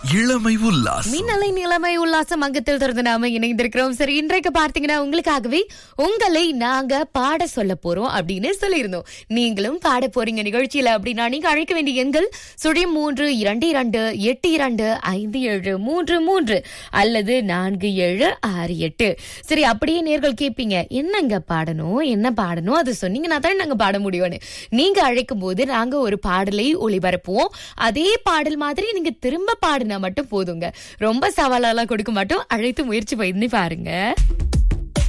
இளமை உல்லாசம். மின்னலை நிலைமை உல்லாசம் அங்கத்தில் திறந்து நாம இணைந்திருக்கிறோம். சரி, இன்றைக்கு பார்த்தீங்கன்னா உங்களுக்காகவே உங்களை நாங்க பாட சொல்ல போறோம் அப்படின்னு சொல்லியிருந்தோம். நீங்களும் பாட போறீங்க நிகழ்ச்சியில அப்படின்னா நீங்க அழைக்க வேண்டிய எண்கள் 0322825733 அல்லது 4768. சரி, அப்படியே நேர்கள் கேட்பீங்க, என்னங்க பாடணும், என்ன பாடணும், அது சொன்னீங்கன்னா தான் நாங்க பாட முடியும்னு. நீங்க அழைக்கும் போது நாங்க ஒரு பாடலை ஒளிபரப்புவோம். அதே பாடல் மாதிரி நீங்க திரும்ப பாடினா மட்டும் போதுங்க. ரொம்ப சவாலெல்லாம் கொடுக்க மாட்டோம். அழைத்து முயற்சி பண்ணி பாருங்க.